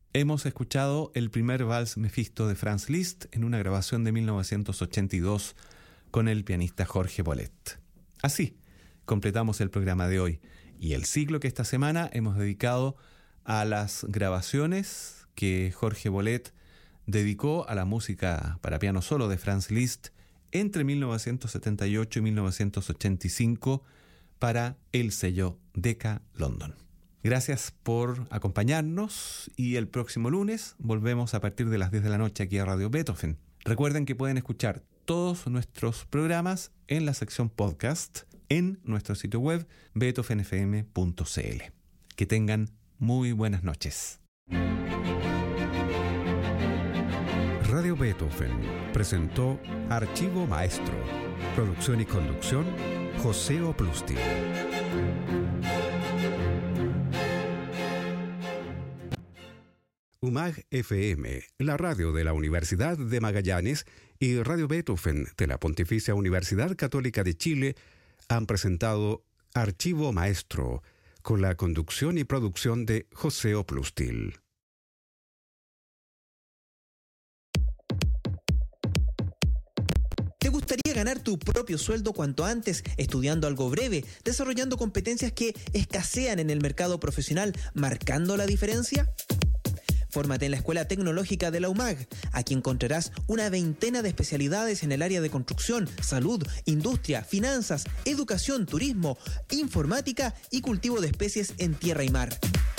Hemos escuchado el primer vals Mefisto de Franz Liszt en una grabación de 1982 con el pianista Jorge Bolet. Así completamos el programa de hoy y el ciclo que esta semana hemos dedicado a las grabaciones que Jorge Bolet dedicó a la música para piano solo de Franz Liszt entre 1978 y 1985 para el sello Decca London. Gracias por acompañarnos y el próximo lunes volvemos a partir de las 10 de la noche aquí a Radio Beethoven. Recuerden que pueden escuchar todos nuestros programas en la sección podcast en nuestro sitio web beethovenfm.cl. Que tengan muy buenas noches. Radio Beethoven presentó Archivo Maestro. Producción y conducción, José Oplustil. UMAG FM, la radio de la Universidad de Magallanes, y Radio Beethoven de la Pontificia Universidad Católica de Chile han presentado Archivo Maestro, con la conducción y producción de José Oplustil. ¿Te gustaría ganar tu propio sueldo cuanto antes, estudiando algo breve, desarrollando competencias que escasean en el mercado profesional, marcando la diferencia? Fórmate en la Escuela Tecnológica de la UMAG. Aquí encontrarás una veintena de especialidades en el área de construcción, salud, industria, finanzas, educación, turismo, informática y cultivo de especies en tierra y mar.